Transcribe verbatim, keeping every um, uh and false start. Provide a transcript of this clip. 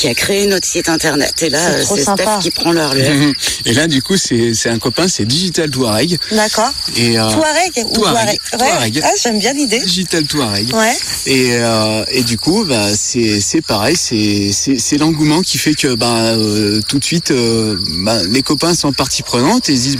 qui a créé notre site internet. Et là, C'est euh, trop c'est sympa. Steph qui prend le relais. Et là, du coup, c'est, c'est un copain, c'est Digital Touareg. D'accord. Et, euh, Touareg ou Touareg. Ouais. Touareg. Ah, j'aime bien l'idée. Digital Touareg. Ouais. Et, euh, et du coup, bah, c'est, c'est pareil, c'est, c'est, c'est l'engouement qui fait que bah, euh, tout de suite, euh, bah, les copains sont partie prenante et ils se disent